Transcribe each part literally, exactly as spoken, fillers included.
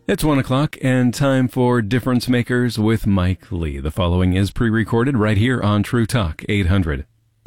It's one o'clock and time for Difference Makers with Mike Lee. The following is pre-recorded right here on True Talk eight hundred.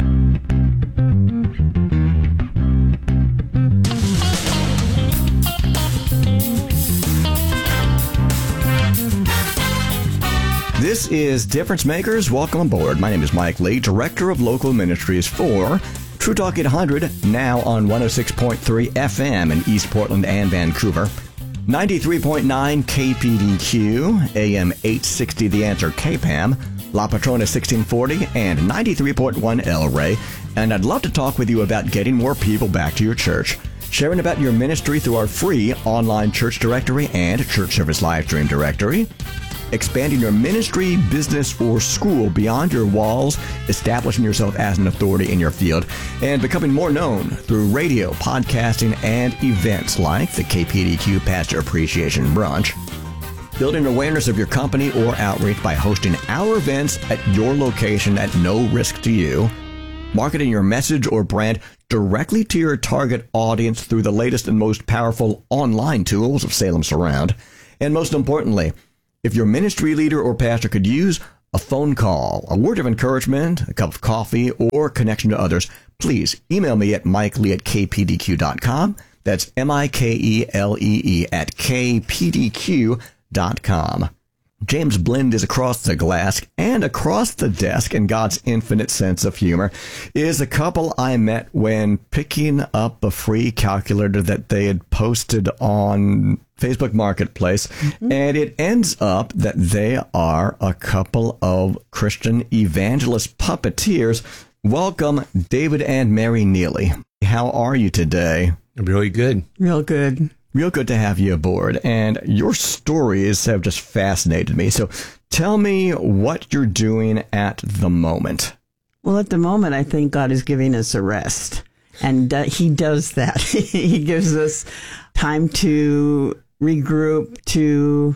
This is Difference Makers. Welcome aboard. My name is Mike Lee, Director of Local Ministries for True Talk eight hundred, now on one oh six point three F M in East Portland and Vancouver. ninety-three point nine K P D Q, A M eight sixty The Answer K P A M, La Patrona sixteen forty, and ninety-three point one El Rey. And I'd love to talk with you about getting more people back to your church, sharing about your ministry through our free online church directory and church service live stream directory, expanding your ministry, business, or school beyond your walls, establishing yourself as an authority in your field, and becoming more known through radio, podcasting, and events like the K P D Q Pastor Appreciation Brunch. Building awareness of your company or outreach by hosting our events at your location at no risk to you. Marketing your message or brand directly to your target audience through the latest and most powerful online tools of Salem Surround. And most importantly, if your ministry leader or pastor could use a phone call, a word of encouragement, a cup of coffee, or connection to others, please email me at mikelee at k p d q dot com. That's M I K E L E E at k p d q dot com. James Blend is across the glass and across the desk, in God's infinite sense of humor, is a couple I met when picking up a free calculator that they had posted on Facebook Marketplace, mm-hmm. and it ends up that they are a couple of Christian evangelist puppeteers. Welcome, David and Mary Neely. How are you today? Really good. Real good. Real good to have you aboard, and your stories have just fascinated me. So tell me what you're doing at the moment. Well, at the moment, I think God is giving us a rest, and uh, he does that. He gives us time to regroup, to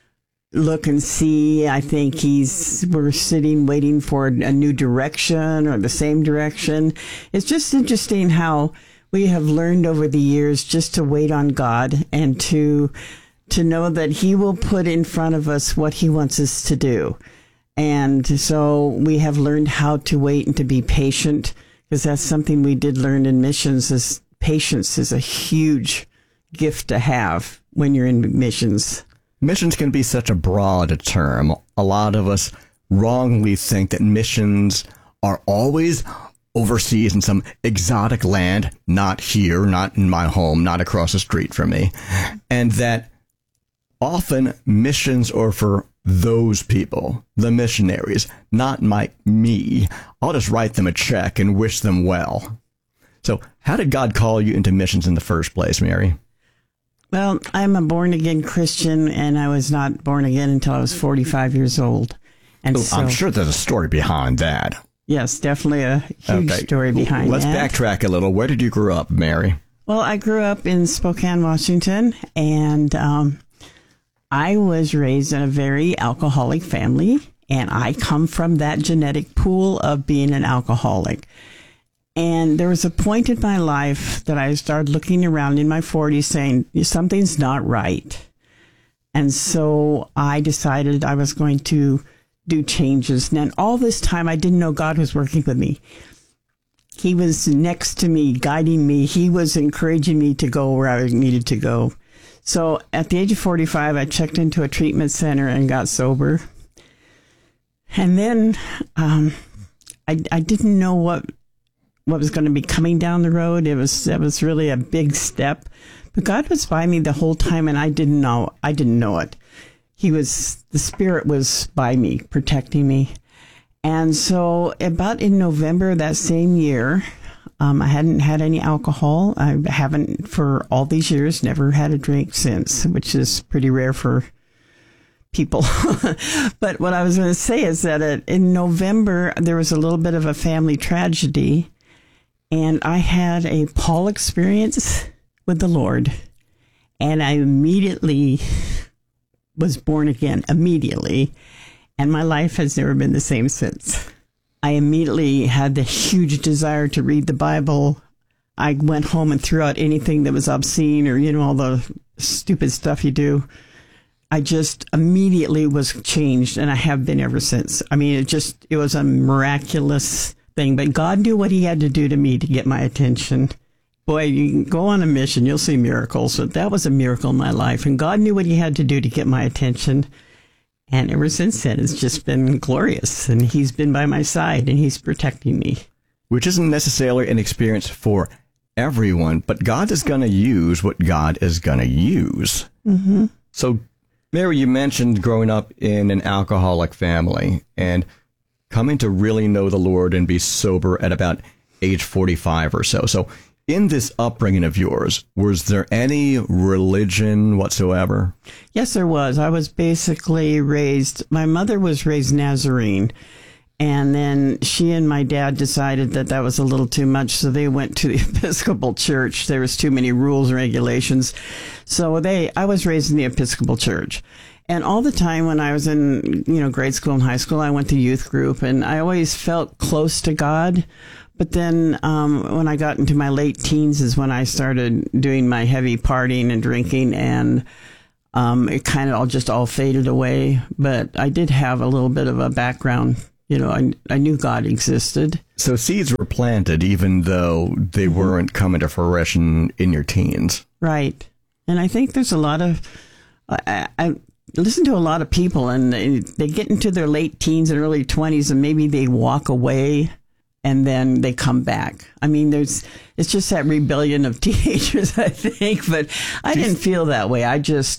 look and see. I think he's we're sitting waiting for a new direction or the same direction. It's just interesting how we have learned over the years just to wait on God and to to know that he will put in front of us what he wants us to do. And so we have learned how to wait and to be patient, because that's something we did learn in missions, is patience is a huge gift to have when you're in missions. Missions can be such a broad term. A lot of us wrongly think that missions are always overseas in some exotic land, not here, not in my home, not across the street from me. And that often missions are for those people, the missionaries, not my me. I'll just write them a check and wish them well. So how did God call you into missions in the first place, Mary? Well, I'm a born-again Christian, and I was not born again until I was forty-five years old. And oh, so, I'm sure there's a story behind that. Yes, definitely a huge okay. story behind Let's that. Let's backtrack a little. Where did you grow up, Mary? Well, I grew up in Spokane, Washington, and um, I was raised in a very alcoholic family, and I come from that genetic pool of being an alcoholic. And there was a point in my life that I started looking around in my forties saying, something's not right. And so I decided I was going to do changes. And all this time, I didn't know God was working with me. He was next to me, guiding me. He was encouraging me to go where I needed to go. So at the age of forty-five, I checked into a treatment center and got sober. And then um, I, I didn't know what what was going to be coming down the road. It was it was really a big step. But God was by me the whole time, and I didn't know I didn't know it. He was, the Spirit was by me, protecting me. And so about in November that same year, um, I hadn't had any alcohol. I haven't for all these years, never had a drink since, which is pretty rare for people. But what I was going to say is that in November, there was a little bit of a family tragedy, and I had a Paul experience with the Lord, and I immediately was born again, immediately, and my life has never been the same since. I immediately had the huge desire to read the Bible. I went home and threw out anything that was obscene or, you know, all the stupid stuff you do. I just immediately was changed, and I have been ever since. I mean, it just, it was a miraculous thing, but God knew what he had to do to me to get my attention. Boy, you can go on a mission, you'll see miracles, but that was a miracle in my life, and God knew what he had to do to get my attention. And ever since then, it's just been glorious, and he's been by my side, and he's protecting me. Which isn't necessarily an experience for everyone, but God is going to use what God is going to use. Mm-hmm. So, Mary, you mentioned growing up in an alcoholic family and coming to really know the Lord and be sober at about age forty-five or so. So, in this upbringing of yours, was there any religion whatsoever? Yes, there was. I was basically raised, my mother was raised Nazarene. And then she and my dad decided that that was a little too much, so they went to the Episcopal Church. There was too many rules and regulations. So they, I was raised in the Episcopal Church. And all the time when I was in, you know, grade school and high school, I went to youth group, and I always felt close to God. But then um, when I got into my late teens is when I started doing my heavy partying and drinking, and um, it kind of all just all faded away. But I did have a little bit of a background. You know, I, I knew God existed. So seeds were planted even though they Mm-hmm. weren't coming to fruition in your teens. Right. And I think there's a lot of, I, I listen to a lot of people, and they, they get into their late teens and early twenties, and maybe they walk away and then they come back. I mean, there's, it's just that rebellion of teenagers, I think, but I didn't feel that way. I just,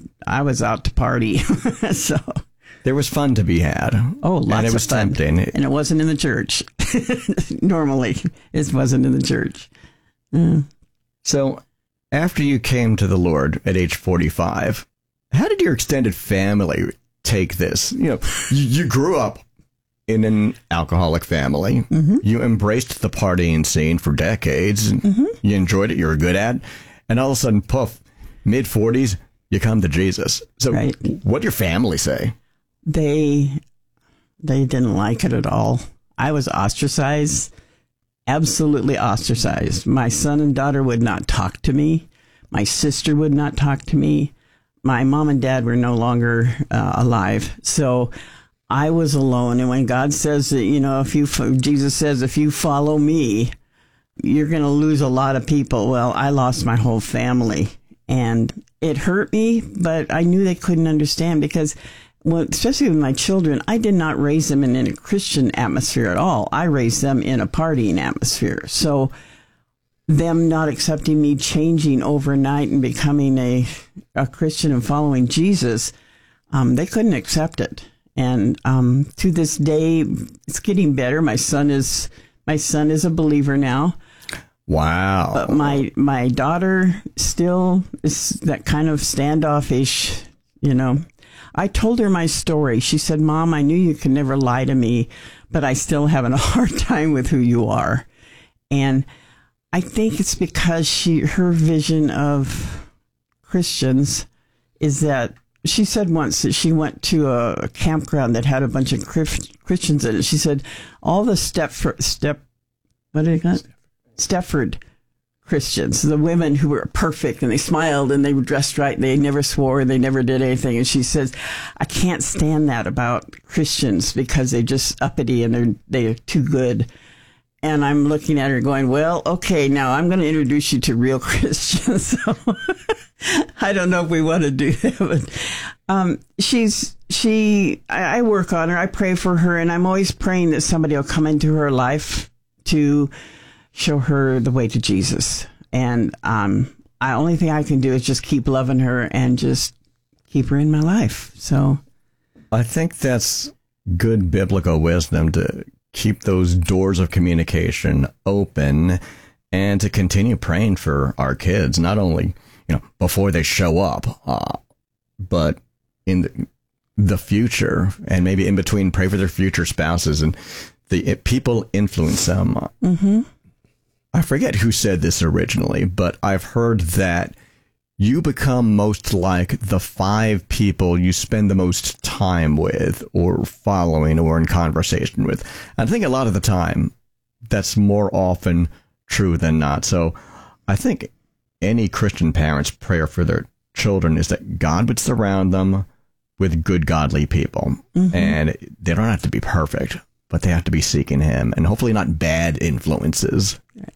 I was out to party. So. There was fun to be had. Oh, lots and it of was fun. tempting. And it wasn't in the church. Normally, it wasn't in the church. Mm. So, after you came to the Lord at age forty-five, how did your extended family take this? You know, you, you grew up in an alcoholic family. Mm-hmm. You embraced the partying scene for decades. And Mm-hmm. You enjoyed it. You were good at it. And all of a sudden, poof, mid forties, you come to Jesus. So, Right. what did your family say? They, they didn't like it at all. I was ostracized, absolutely ostracized. My son and daughter would not talk to me. My sister would not talk to me. My mom and dad were no longer uh, alive. So I was alone. And when God says that, you know, if you, Jesus says, if you follow me, you're going to lose a lot of people. Well, I lost my whole family, and it hurt me, but I knew they couldn't understand because, well, especially with my children, I did not raise them in a Christian atmosphere at all. I raised them in a partying atmosphere. So them not accepting me changing overnight and becoming a, a Christian and following Jesus, um, they couldn't accept it. And um, to this day, it's getting better. My son is my son is a believer now. Wow. But my my daughter still is that kind of standoffish, you know. I told her my story. She said, "Mom, I knew you could never lie to me, but I still having a hard time with who you are." And I think it's because she her vision of Christians is that she said once that she went to a campground that had a bunch of Christians in it. She said all the step step what did it got? Stefford Christians, the women who were perfect and they smiled and they were dressed right and they never swore and they never did anything. And she says, I can't stand that about Christians because they're just uppity and they're they're too good. And I'm looking at her going, well, okay, now I'm going to introduce you to real Christians. So I don't know if we want to do that, but um, she's she. I, I work on her. I pray for her, and I'm always praying that somebody will come into her life to show her the way to Jesus. And um, the only thing I can do is just keep loving her and just keep her in my life. So I think that's good biblical wisdom to keep those doors of communication open and to continue praying for our kids, not only, you know, before they show up, uh, but in the, the future, and maybe in between, pray for their future spouses and the it, people influence them. mm-hmm. I forget who said this originally, but I've heard that you become most like the five people you spend the most time with or following or in conversation with. I think a lot of the time that's more often true than not. So I think any Christian parent's prayer for their children is that God would surround them with good, godly people. Mm-hmm. And they don't have to be perfect, but they have to be seeking him, and hopefully not bad influences. Right.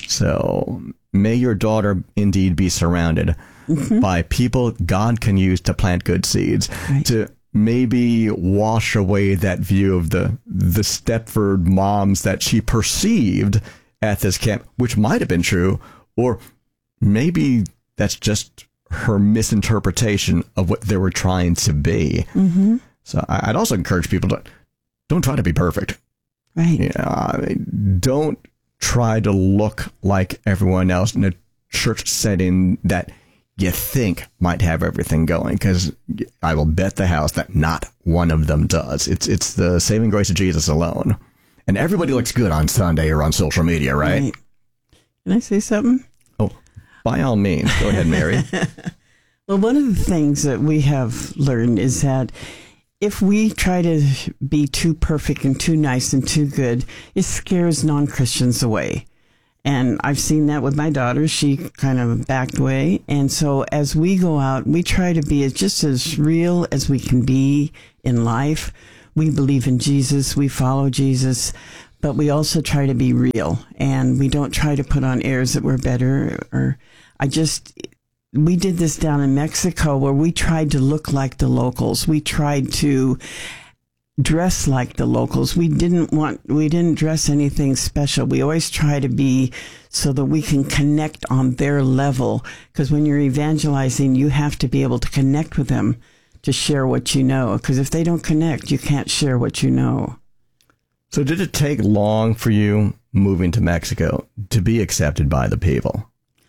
So may your daughter indeed be surrounded mm-hmm. by people God can use to plant good seeds, right. to maybe wash away that view of the the Stepford moms that she perceived at this camp, which might have been true, or maybe that's just her misinterpretation of what they were trying to be. Mm-hmm. So I'd also encourage people to don't try to be perfect. Right. You know, I mean, don't try to look like everyone else in a church setting that you think might have everything going, because I will bet the house that not one of them does. It's it's the saving grace of Jesus alone. And everybody looks good on Sunday or on social media, right? right. Can I say something? Oh, by all means. Go ahead, Mary. Well, one of the things that we have learned is that if we try to be too perfect and too nice and too good, it scares non-Christians away. And I've seen that with my daughter. She kind of backed away. And so as we go out, we try to be as, just as real as we can be in life. We believe in Jesus. We follow Jesus. But we also try to be real. And we don't try to put on airs that we're better. Or I just... We did this down in Mexico where we tried to look like the locals. We tried to dress like the locals. We didn't want, we didn't dress anything special. We always try to be so that we can connect on their level. Because when you're evangelizing, you have to be able to connect with them to share what you know. Because if they don't connect, you can't share what you know. So did it take long for you moving to Mexico to be accepted by the people?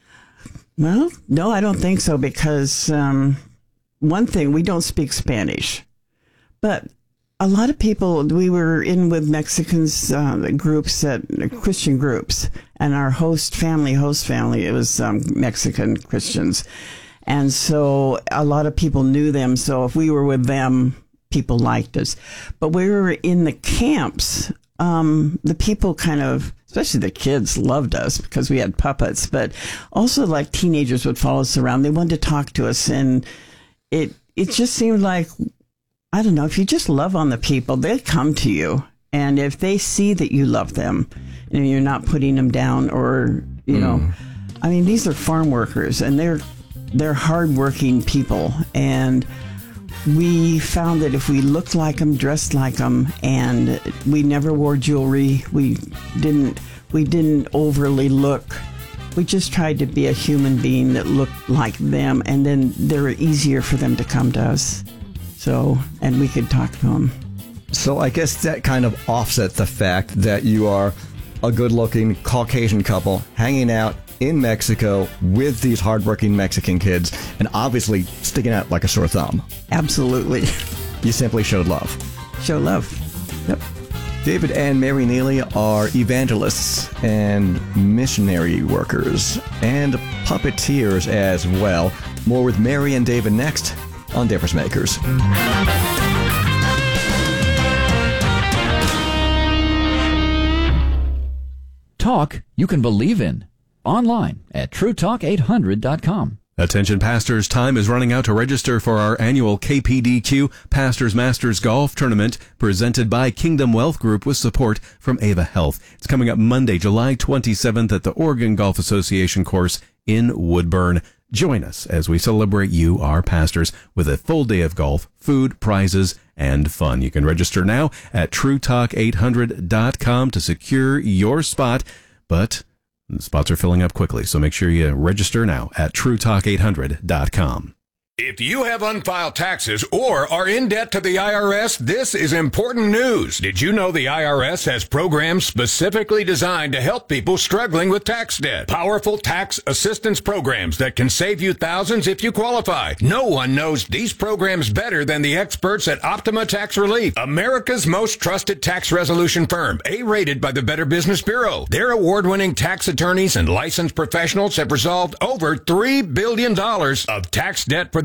Well, no, I don't think so, because um, one thing, we don't speak Spanish. But a lot of people, we were in with Mexicans, uh, groups, that Christian groups, and our host family, host family, it was um, Mexican Christians. And so a lot of people knew them. So if we were with them, people liked us. But we were in the camps. Um, the people kind of, especially the kids, loved us because we had puppets, but also like teenagers would follow us around. They wanted to talk to us, and it it just seemed like, I don't know, if you just love on the people, they come to you. And if they see that you love them and you're not putting them down, or, you mm. know, I mean, these are farm workers, and they're they're hardworking people. And we found that if we looked like them, dressed like them, and we never wore jewelry, we didn't we didn't overly look. We just tried to be a human being that looked like them, and then they're easier for them to come to us. So, and we could talk to them. So I guess that kind of offsets the fact that you are a good-looking Caucasian couple hanging out in Mexico with these hardworking Mexican kids, and obviously sticking out like a sore thumb. Absolutely. You simply showed love. Show love. Yep. David and Mary Neely are evangelists and missionary workers and puppeteers as well. More with Mary and David next on Difference Makers. Talk you can believe in. Online at true talk eight hundred dot com. Attention pastors, time is running out to register for our annual K P D Q Pastors Masters Golf Tournament presented by Kingdom Wealth Group with support from Ava Health. It's coming up Monday, July twenty-seventh at the Oregon Golf Association course in Woodburn. Join us as we celebrate you, our pastors, with a full day of golf, food, prizes, and fun. You can register now at true talk eight hundred dot com to secure your spot, but the spots are filling up quickly, so make sure you register now at true talk eight hundred dot com. If you have unfiled taxes or are in debt to the I R S, this is important news. Did you know the I R S has programs specifically designed to help people struggling with tax debt? Powerful tax assistance programs that can save you thousands if you qualify. No one knows these programs better than the experts at Optima Tax Relief, America's most trusted tax resolution firm, A-rated by the Better Business Bureau. Their award-winning tax attorneys and licensed professionals have resolved over three billion dollars of tax debt for their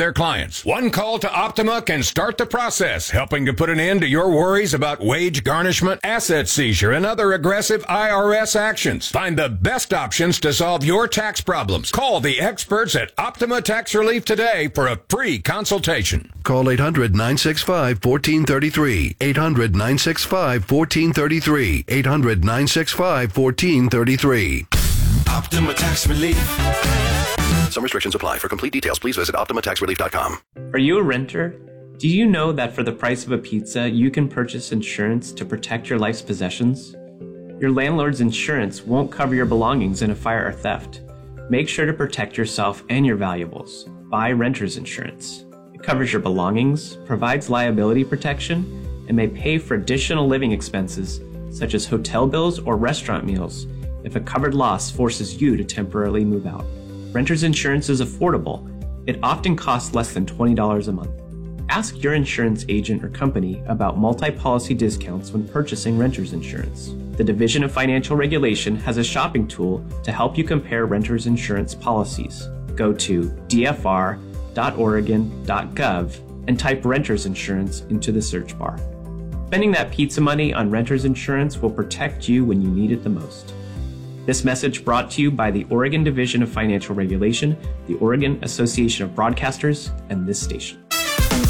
their clients. One call to Optima can start the process, helping to put an end to your worries about wage garnishment, asset seizure, and other aggressive I R S actions. Find the best options to solve your tax problems. Call the experts at Optima Tax Relief today for a free consultation. Call eight hundred, nine six five, one four three three. eight hundred, nine six five, one four three three. eight hundred, nine six five, one four three three. Optima Tax Relief. Some restrictions apply. For complete details, please visit optima tax relief dot com. Are you a renter? Do you know that for the price of a pizza, you can purchase insurance to protect your life's possessions? Your landlord's insurance won't cover your belongings in a fire or theft. Make sure to protect yourself and your valuables. Buy renter's insurance. It covers your belongings, provides liability protection, and may pay for additional living expenses such as hotel bills or restaurant meals if a covered loss forces you to temporarily move out. Renter's insurance is affordable. It often costs less than twenty dollars a month. Ask your insurance agent or company about multi-policy discounts when purchasing renter's insurance. The Division of Financial Regulation has a shopping tool to help you compare renter's insurance policies. Go to d f r dot oregon dot gov and type renter's insurance into the search bar. Spending that pizza money on renter's insurance will protect you when you need it the most. This message brought to you by the Oregon Division of Financial Regulation, the Oregon Association of Broadcasters, and this station.